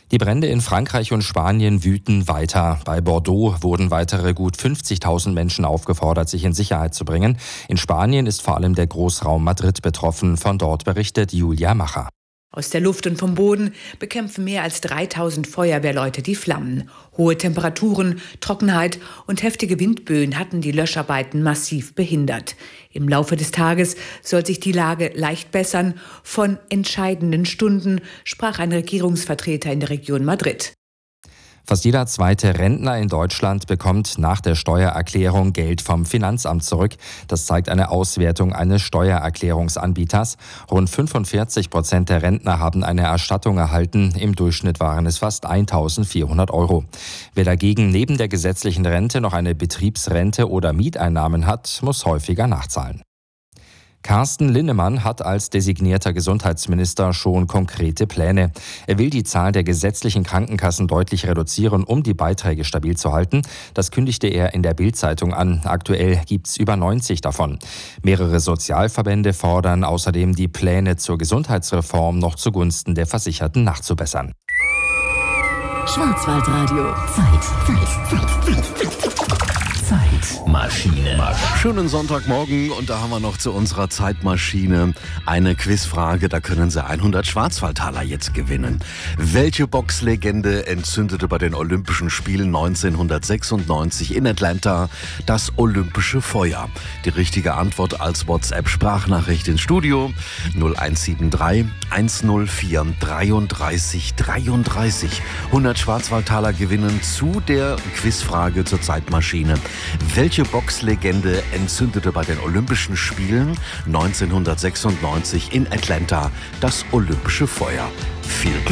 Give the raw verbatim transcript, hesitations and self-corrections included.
Die Brände in Frankreich und Spanien wüten weiter. Bei Bordeaux wurden weitere gut fünfzigtausend Menschen aufgefordert, sich in Sicherheit zu bringen. In Spanien ist vor allem der Großraum Madrid betroffen. Von dort berichtet Julia Macher. Aus der Luft und vom Boden bekämpfen mehr als dreitausend Feuerwehrleute die Flammen. Hohe Temperaturen, Trockenheit und heftige Windböen hatten die Löscharbeiten massiv behindert. Im Laufe des Tages soll sich die Lage leicht bessern. Von entscheidenden Stunden sprach ein Regierungsvertreter in der Region Madrid. Fast jeder zweite Rentner in Deutschland bekommt nach der Steuererklärung Geld vom Finanzamt zurück. Das zeigt eine Auswertung eines Steuererklärungsanbieters. Rund fünfundvierzig Prozent der Rentner haben eine Erstattung erhalten. Im Durchschnitt waren es fast eintausendvierhundert Euro. Wer dagegen neben der gesetzlichen Rente noch eine Betriebsrente oder Mieteinnahmen hat, muss häufiger nachzahlen. Carsten Linnemann hat als designierter Gesundheitsminister schon konkrete Pläne. Er will die Zahl der gesetzlichen Krankenkassen deutlich reduzieren, um die Beiträge stabil zu halten. Das kündigte er in der Bild-Zeitung an. Aktuell gibt's über neunzig davon. Mehrere Sozialverbände fordern außerdem, die Pläne zur Gesundheitsreform noch zugunsten der Versicherten nachzubessern. Schwarzwaldradio. Zeit, Zeit, Zeit, Zeit. Zeitmaschine. Schönen Sonntagmorgen und da haben wir noch zu unserer Zeitmaschine eine Quizfrage. Da können Sie hundert Schwarzwaldtaler jetzt gewinnen. Welche Boxlegende entzündete bei den Olympischen Spielen neunzehnhundertsechsundneunzig in Atlanta das olympische Feuer? Die richtige Antwort als WhatsApp-Sprachnachricht ins Studio null eins sieben drei eins null vier dreiunddreißig dreiunddreißig. hundert Schwarzwaldtaler gewinnen zu der Quizfrage zur Zeitmaschine. Welche Boxlegende entzündete bei den Olympischen Spielen neunzehnhundertsechsundneunzig in Atlanta das olympische Feuer? Viel Glück!